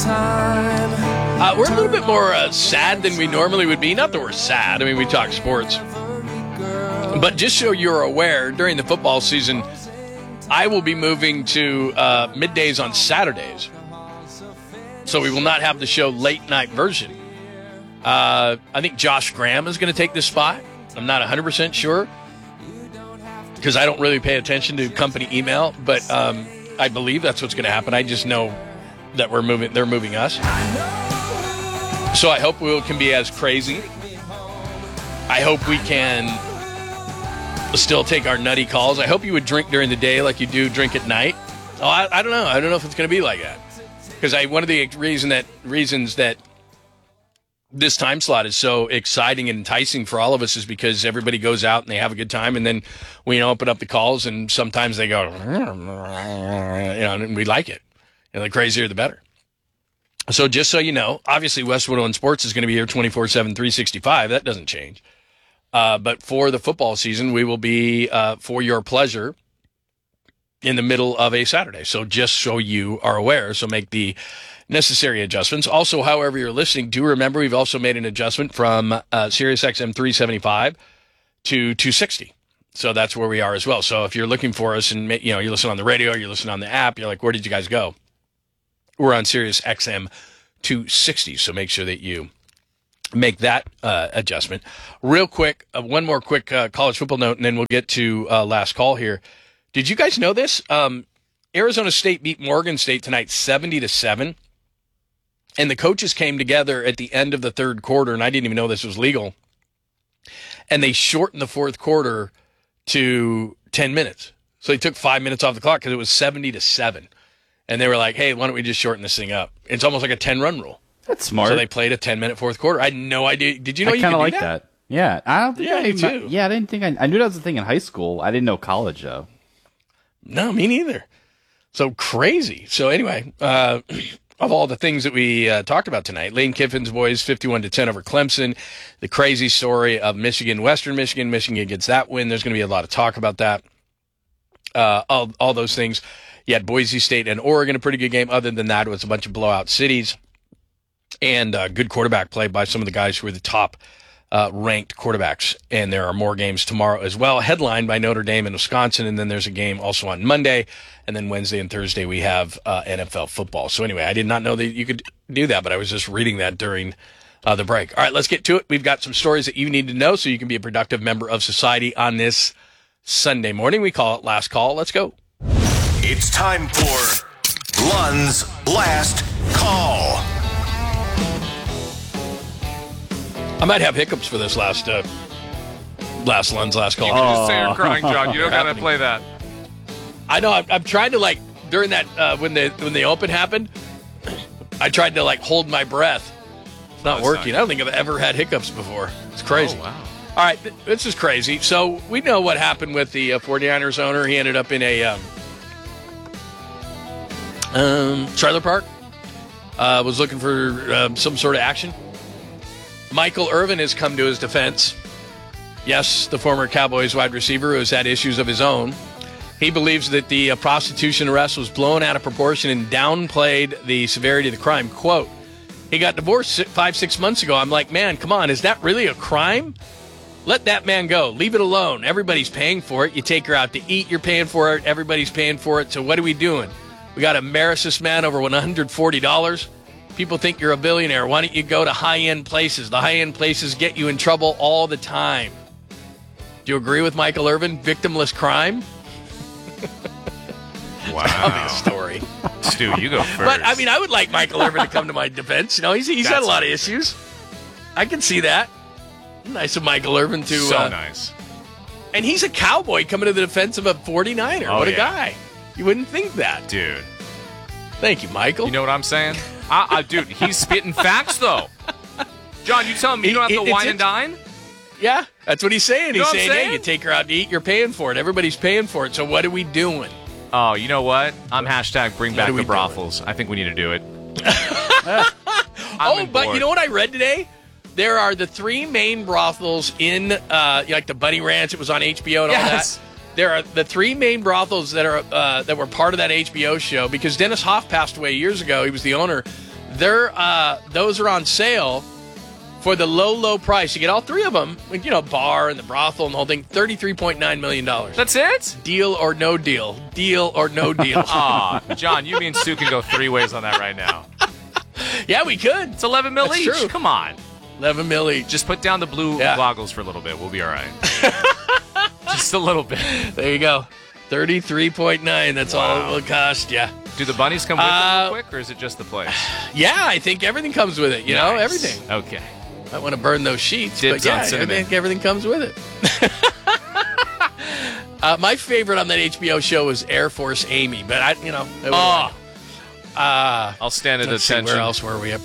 We're a little bit more sad than we normally would be. Not that we're sad. I mean, we talk sports. But just so you're aware, during the football season, I will be moving to middays on Saturdays. So we will not have the show late night version. I think Josh Graham is going to take this spot. I'm not 100% sure because I don't really pay attention to company email, but I believe that's what's going to happen. I just know that they're moving us. So I hope we can be as crazy. I hope we can still take our nutty calls. I hope you would drink during the day like you do drink at night. Oh, I don't know. I don't know if it's going to be like that. Because one of the reasons that this time slot is so exciting and enticing for all of us is because everybody goes out and they have a good time, and then we open up the calls, and sometimes they go, and we like it. The crazier, the better. So just so you know, obviously Westwood One Sports is going to be here 24/7, 365. That doesn't change. But for the football season, we will be for your pleasure in the middle of a Saturday. So just so you are aware, so make the necessary adjustments. Also, however you're listening, do remember we've also made an adjustment from Sirius XM 375 to 260. So that's where we are as well. So if you're looking for us and you listen on the radio, you're listening on the app, you're like, where did you guys go? We're on Sirius XM 260. So make sure that you make that adjustment. Real quick, one more quick college football note, and then we'll get to last call here. Did you guys know this? Arizona State beat Morgan State tonight 70-7. And the coaches came together at the end of the third quarter, and I didn't even know this was legal. And they shortened the fourth quarter to 10 minutes. So they took 5 minutes off the clock because it was 70-7. And they were like, hey, why don't we just shorten this thing up? It's almost like a 10-run rule. That's smart. So they played a 10-minute fourth quarter. I had no idea. Did you know you could do like that? Yeah. I don't think me too. Yeah, I didn't think I knew that was a thing in high school. I didn't know college, though. No, me neither. So crazy. So anyway, of all the things that we talked about tonight, Lane Kiffin's boys 51-10 over Clemson. The crazy story of Michigan, Western Michigan. Michigan gets that win. There's going to be a lot of talk about that. All those things. You had Boise State and Oregon, a pretty good game. Other than that, it was a bunch of blowout cities and good quarterback play by some of the guys who were the top ranked quarterbacks. And there are more games tomorrow as well, headlined by Notre Dame and Wisconsin. And then there's a game also on Monday. And then Wednesday and Thursday we have NFL football. So anyway, I did not know that you could do that, but I was just reading that during the break. All right, let's get to it. We've got some stories that you need to know so you can be a productive member of society on this Sunday morning. We call it Last Call. Let's go. It's time for Lund's Last Call. I might have hiccups for this last Lund's Last Call. You can just say you're crying, John. You don't got to play that. I know. I'm trying to, during that, when the open happened, I tried to, hold my breath. It's not working. I don't think I've ever had hiccups before. It's crazy. Oh, wow. All right, this is crazy. So we know what happened with the 49ers owner. He ended up in a trailer park. Was looking for some sort of action. Michael Irvin has come to his defense. Yes, the former Cowboys wide receiver who has had issues of his own. He believes that the prostitution arrest was blown out of proportion and downplayed the severity of the crime. Quote, he got divorced 5-6 months ago. I'm like, man, come on. Is that really a crime? Let that man go. Leave it alone. Everybody's paying for it. You take her out to eat, you're paying for it. Everybody's paying for it. So what are we doing? We got to embarrass this man over $140. People think you're a billionaire. Why don't you go to high-end places? The high-end places get you in trouble all the time. Do you agree with Michael Irvin? Victimless crime? Wow. Tell me a story. Stu, you go first. But, I would like Michael Irvin to come to my defense. He's had a lot of issues. I can see that. Nice of Michael Irvin to... So nice. And he's a Cowboy coming to the defense of a 49er. Oh, what a yeah. guy. You wouldn't think that. Dude. Thank you, Michael. You know what I'm saying? Dude, he's spitting facts, though. John, you tell him you don't have to wine and dine? Yeah, that's what he's saying. You know He's what I'm saying, saying? hey, you take her out to eat, you're paying for it. Everybody's paying for it. So what are we doing? Oh, you know what? I'm hashtag bring back are we the brothels. I think we need to do it. But you know what I read today? There are the 3 main brothels in, like the Bunny Ranch. It was on HBO and all that. There are the 3 main brothels that are that were part of that HBO show because Dennis Hoff passed away years ago. He was the owner. those are on sale for the low price. You get all three of them, bar and the brothel and the whole thing, $33.9 million. That's it? Deal or no deal. Deal or no deal. Aw, John, you and Stu can go three ways on that right now. Yeah, we could. It's 11 mil each. True. Come on. 11 mil each. Just put down the blue goggles for a little bit. We'll be all right. Just a little bit. There you go. 33.9. That's all it will cost you. Do the bunnies come with it real quick, or is it just the place? Yeah, I think everything comes with it. Nice. Everything. Okay. I want to burn those sheets, Dibs but yeah, on I cinnamon. think everything comes with it. My favorite on that HBO show was Air Force Amy, but I'll stand at let's see, attention. where else were we? All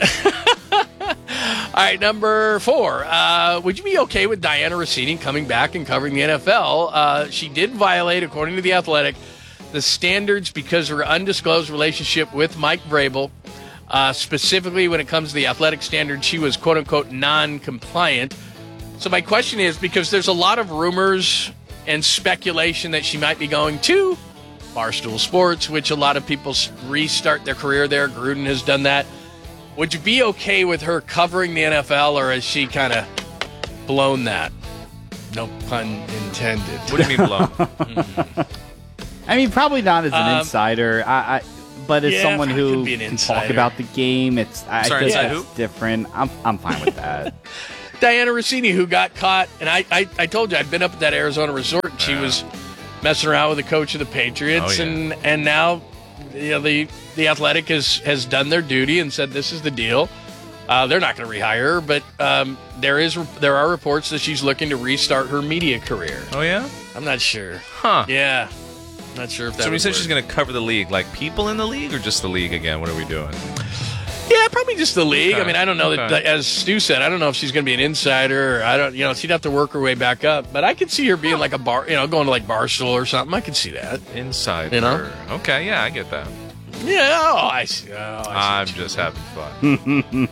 right, number 4. Would you be okay with Diana Rossini coming back and covering the NFL? She did violate, according to The Athletic, the standards because of her undisclosed relationship with Mike Vrabel. Specifically, when it comes to the athletic standards, she was quote-unquote non-compliant. So my question is, because there's a lot of rumors and speculation that she might be going to Barstool Sports, which a lot of people restart their career there. Gruden has done that. Would you be okay with her covering the NFL, or has she kind of blown that? No pun intended. What do you mean blow? I mean, probably not as an insider. But as someone could who be an can insider. talk about the game, I Sorry, think inside it's who? different. I'm fine with that. Diana Rossini, who got caught, and I told you I'd been up at that Arizona resort, and she was messing around with the coach of the Patriots, Oh, yeah. and now the Athletic has done their duty and said this is the deal. They're not going to rehire her, but there are reports that she's looking to restart her media career. Oh, yeah? I'm not sure. Huh. Yeah, not sure if that. So when you would said work. she's going to cover the league, like people in the league or just the league again? What are we doing? Yeah, probably just the league. Okay. I mean, I don't know that, Okay. as Stu said, I don't know if she's going to be an insider. Or I don't, she'd have to work her way back up. But I could see her being like a bar, going to like Barstool or something. I could see that. Inside. You know? Okay, yeah, I get that. Yeah, I see. I'm just having fun.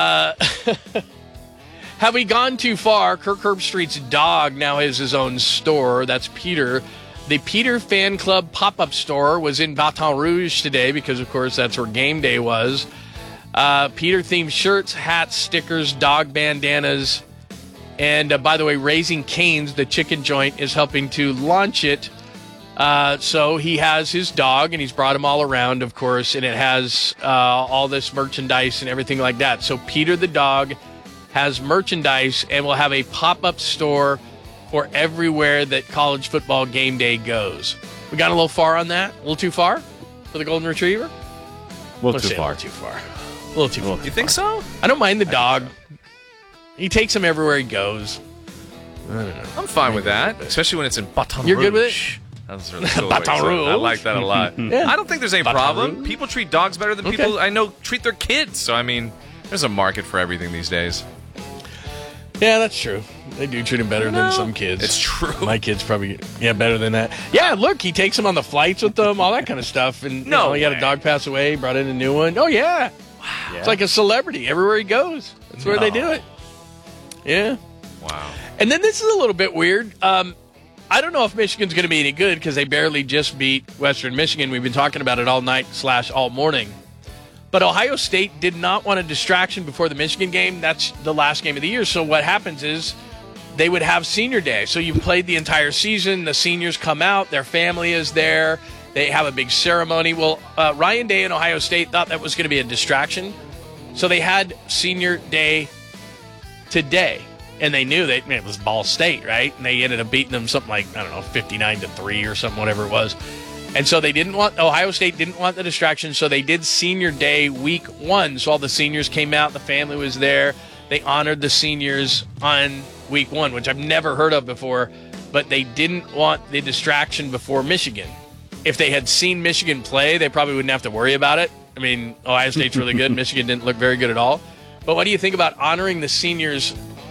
Have we gone too far? Kirk Herbstreit's dog now has his own store. That's Peter. The Peter Fan Club pop-up store was in Baton Rouge today because, of course, that's where game day was. Peter-themed shirts, hats, stickers, dog bandanas. And, by the way, Raising Cane's, the chicken joint, is helping to launch it. So he has his dog, and he's brought him all around, of course, and it has all this merchandise and everything like that. So Peter the dog has merchandise and will have a pop-up store for everywhere that college football game day goes. We got a little far on that? A little too far for the Golden Retriever? A little Let's too say far. A little too far. A little too far. You think so? I don't mind the dog. He takes him everywhere he goes. I don't know. I'm fine with that, especially when it's in Baton You're Rouge. good with it? That's really cool. Baton Rouge. I like that a lot. Yeah. I don't think there's any Baton problem. Rouge. People treat dogs better than Okay. people I know treat their kids. So, I mean, there's a market for everything these days. Yeah, that's true. They do treat him better than some kids. It's true. My kids probably, better than that. Yeah, look, he takes them on the flights with them, all that kind of stuff. And No he had a way. dog pass away, brought in a new one. Oh, yeah. It's like a celebrity everywhere he goes. That's where they do it. Yeah. Wow. And then this is a little bit weird. I don't know if Michigan's going to be any good because they barely just beat Western Michigan. We've been talking about it all night / all morning. But Ohio State did not want a distraction before the Michigan game. That's the last game of the year. So what happens is they would have senior day. So you've played the entire season. The seniors come out. Their family is there. They have a big ceremony. Well, Ryan Day and Ohio State thought that was going to be a distraction. So they had senior day today. And they knew that it was Ball State, right? And they ended up beating them something like, 59-3 or something, whatever it was. And so Ohio State didn't want the distraction, so they did senior day week 1. So all the seniors came out, the family was there. They honored the seniors on week 1, which I've never heard of before, but they didn't want the distraction before Michigan. If they had seen Michigan play, they probably wouldn't have to worry about it. I mean, Ohio State's really good. Michigan didn't look very good at all. But what do you think about honoring the seniors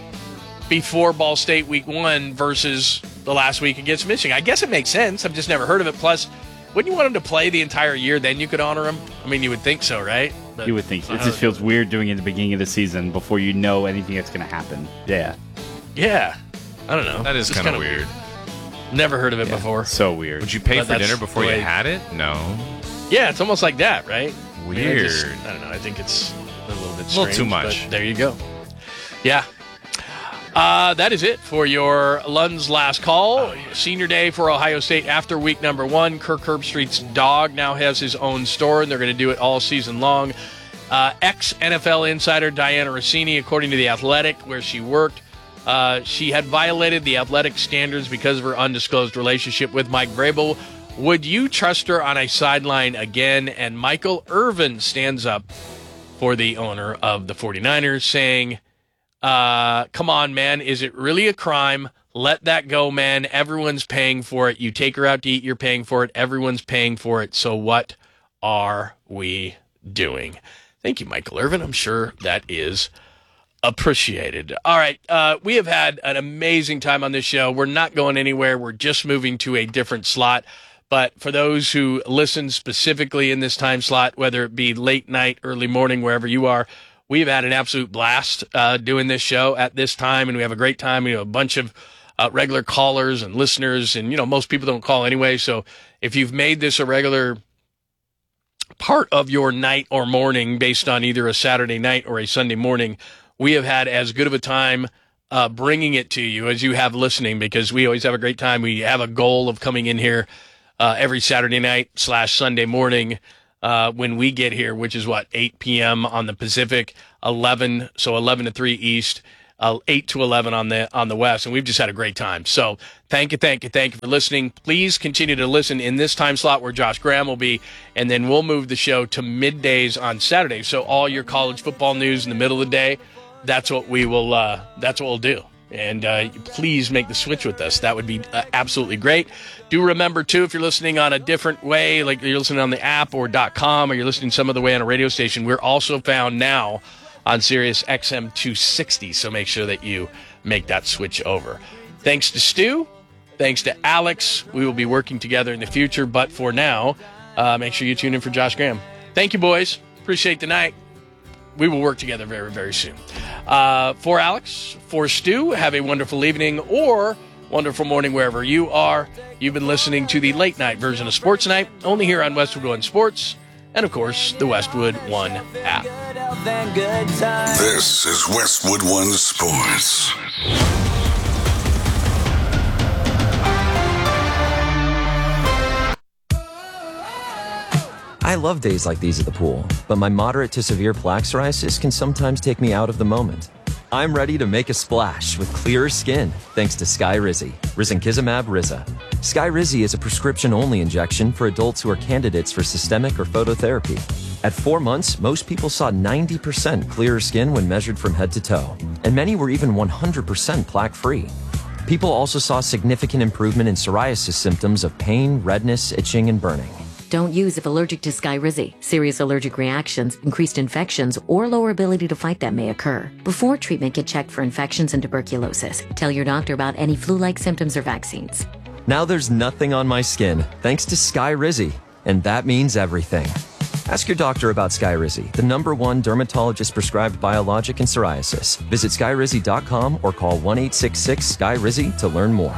before Ball State week 1 versus the last week against Michigan? I guess it makes sense. I've just never heard of it. Plus, wouldn't you want them to play the entire year, then you could honor them? I mean, you would think so, right? But You would think. It just feels weird doing it at the beginning of the season before you know anything that's going to happen. Yeah. Yeah. I don't know. That is It's kind of kinda weird. Never heard of it before. So weird. Would you pay But for that's dinner before the you way- had it? No. Yeah, it's almost like that, right? Weird. I don't know. I think it's a little bit strange. A little too much. But there you go. Yeah. That is it for your Lund's Last Call. Senior day for Ohio State after week number 1. Kirk Herbstreit's dog now has his own store, and they're going to do it all season long. Ex-NFL insider Diana Rossini, according to The Athletic, where she worked, she had violated the athletic standards because of her undisclosed relationship with Mike Vrabel. Would you trust her on a sideline again? And Michael Irvin stands up for the owner of the 49ers, saying, come on, man, is it really a crime? Let that go, man. Everyone's paying for it. You take her out to eat, you're paying for it. Everyone's paying for it. So what are we doing? Thank you, Michael Irvin. I'm sure that is appreciated. All right. We have had an amazing time on this show. We're not going anywhere. We're just moving to a different slot. But for those who listen specifically in this time slot, whether it be late night, early morning, wherever you are, we've had an absolute blast doing this show at this time, and we have a great time. We have a bunch of regular callers and listeners, and, most people don't call anyway. So if you've made this a regular part of your night or morning based on either a Saturday night or a Sunday morning, we have had as good of a time bringing it to you as you have listening, because we always have a great time. We have a goal of coming in here every Saturday night / Sunday morning when we get here, which is 8 p.m. on the Pacific, 11 to 3 East, 8 to 11 on the West, and we've just had a great time. So thank you for listening. Please continue to listen in this time slot where Josh Graham will be, and then we'll move the show to middays on Saturday. So all your college football news in the middle of the day, that's what we'll do. And please make the switch with us. That would be absolutely great. Do remember, too, if you're listening on a different way, like you're listening on the app or .com, or you're listening some other way on a radio station, we're also found now on Sirius XM 260. So make sure that you make that switch over. Thanks to Stu. Thanks to Alex. We will be working together in the future. But for now, make sure you tune in for Josh Graham. Thank you, boys. Appreciate the night. We will work together very, very soon. For Alex, for Stu, have a wonderful evening or wonderful morning wherever you are. You've been listening to the late night version of Sports Night, only here on Westwood One Sports, and of course, the Westwood One app. This is Westwood One Sports. I love days like these at the pool, but my moderate to severe plaque psoriasis can sometimes take me out of the moment. I'm ready to make a splash with clearer skin thanks to Skyrizi, risankizumab Riza. Skyrizi is a prescription-only injection for adults who are candidates for systemic or phototherapy. At 4 months, most people saw 90% clearer skin when measured from head to toe, and many were even 100% plaque-free. People also saw significant improvement in psoriasis symptoms of pain, redness, itching, and burning. Don't use if allergic to Skyrizi. Serious allergic reactions, increased infections, or lower ability to fight them may occur. Before treatment, get checked for infections and tuberculosis. Tell your doctor about any flu-like symptoms or vaccines. Now there's nothing on my skin thanks to Skyrizi, and that means everything. Ask your doctor about Skyrizi, the #1 dermatologist-prescribed biologic in psoriasis. Visit Skyrizi.com or call 1-866-SKYRIZI to learn more.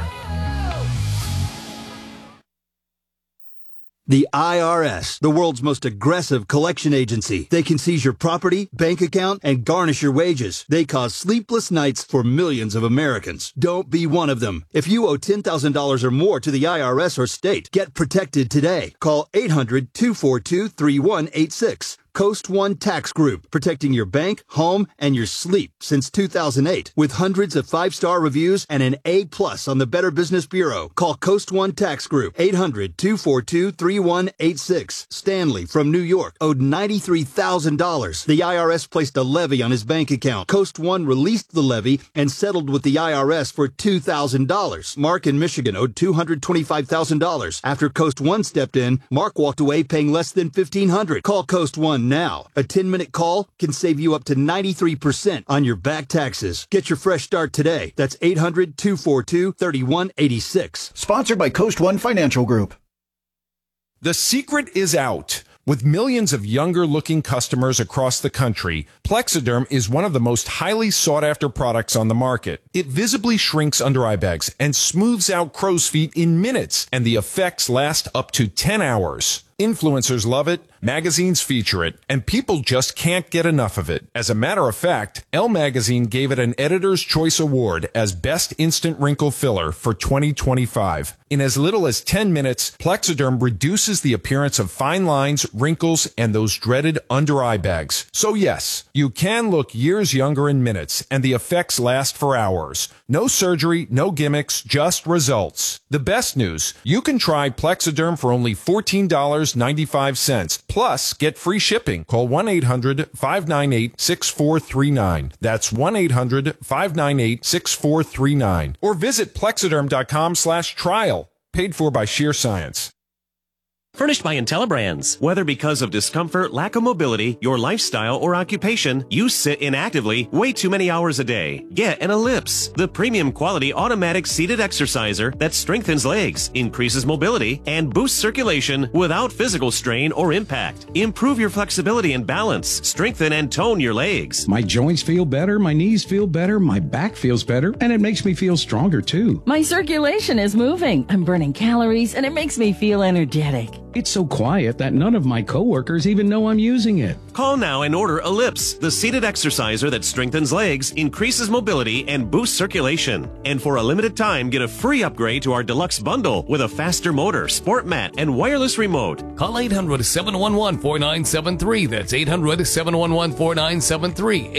The IRS, the world's most aggressive collection agency. They can seize your property, bank account, and garnish your wages. They cause sleepless nights for millions of Americans. Don't be one of them. If you owe $10,000 or more to the IRS or state, get protected today. Call 800-242-3186. Coast One Tax Group, protecting your bank, home, and your sleep since 2008. With hundreds of 5-star reviews and an A+ on the Better Business Bureau. Call Coast One Tax Group, 800-242-3186. Stanley from New York owed $93,000. The IRS placed a levy on his bank account. Coast One released the levy and settled with the IRS for $2,000. Mark in Michigan owed $225,000. After Coast One stepped in, Mark walked away paying less than $1,500. Call Coast One now. A 10-minute call can save you up to 93% on your back taxes. Get your fresh start today. That's 800-242-3186. Sponsored by Coast One Financial Group. The secret is out. With millions of younger-looking customers across the country, Plexiderm is one of the most highly sought-after products on the market. It visibly shrinks under-eye bags and smooths out crow's feet in minutes, and the effects last up to 10 hours. Influencers love it, magazines feature it, and people just can't get enough of it. As a matter of fact, Elle Magazine gave it an Editor's Choice Award as Best Instant Wrinkle Filler for 2025. In as little as 10 minutes, Plexiderm reduces the appearance of fine lines, wrinkles, and those dreaded under-eye bags. So yes, you can look years younger in minutes, and the effects last for hours. No surgery, no gimmicks, just results. The best news, you can try Plexiderm for only $14.95, plus get free shipping. Call 1-800-598-6439. That's 1-800-598-6439. Or visit plexiderm.com/trial. Paid for by Sheer Science. Furnished by IntelliBrands. Whether because of discomfort, lack of mobility, your lifestyle, or occupation, you sit inactively way too many hours a day. Get an Ellipse, the premium quality automatic seated exerciser that strengthens legs, increases mobility, and boosts circulation without physical strain or impact. Improve your flexibility and balance, strengthen and tone your legs. My joints feel better, my knees feel better, my back feels better, and it makes me feel stronger too. My circulation is moving. I'm burning calories, and it makes me feel energetic. It's so quiet that none of my coworkers even know I'm using it. Call now and order Ellipse, the seated exerciser that strengthens legs, increases mobility, and boosts circulation. And for a limited time, get a free upgrade to our deluxe bundle with a faster motor, sport mat, and wireless remote. Call 800-711-4973. That's 800-711-4973.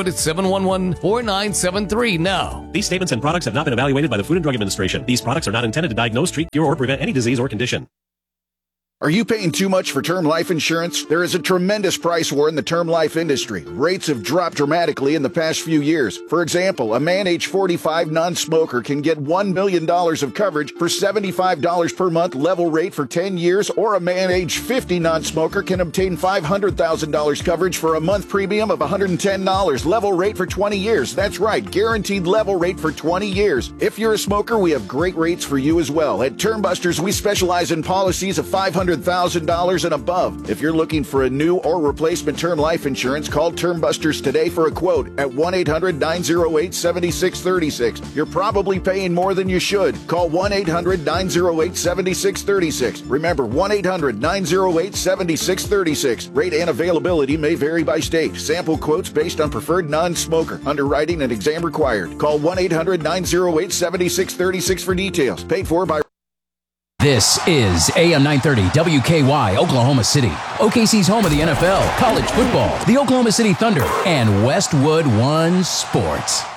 800-711-4973 now. These statements and products have not been evaluated by the Food and Drug Administration. These products are not intended to diagnose, treat, cure, or prevent any disease or condition. Are you paying too much for term life insurance? There is a tremendous price war in the term life industry. Rates have dropped dramatically in the past few years. For example, a man age 45 non-smoker can get $1 million of coverage for $75 per month level rate for 10 years, or a man age 50 non-smoker can obtain $500,000 coverage for a month premium of $110 level rate for 20 years. That's right, guaranteed level rate for 20 years. If you're a smoker, we have great rates for you as well. At Term Busters, we specialize in policies of $500,000 and above. If you're looking for a new or replacement term life insurance, call Term Busters today for a quote at 1-800-908-7636. You're probably paying more than you should. Call 1-800-908-7636. Remember, 1-800-908-7636. Rate and availability may vary by state. Sample quotes based on preferred non-smoker. Underwriting and exam required. Call 1-800-908-7636 for details. Paid for by... This is AM 930 WKY, Oklahoma City. OKC's home of the NFL, college football, the Oklahoma City Thunder, and Westwood One Sports.